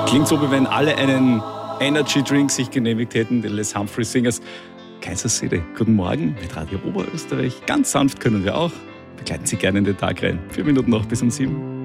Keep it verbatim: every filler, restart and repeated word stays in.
Klingt so, wie wenn alle einen Energy Drink sich genehmigt hätten, die Les Humphreys Singers. Kansas City. Guten Morgen mit Radio Oberösterreich. Ganz sanft können wir auch. Begleiten Sie gerne in den Tag rein. Vier Minuten noch bis um sieben.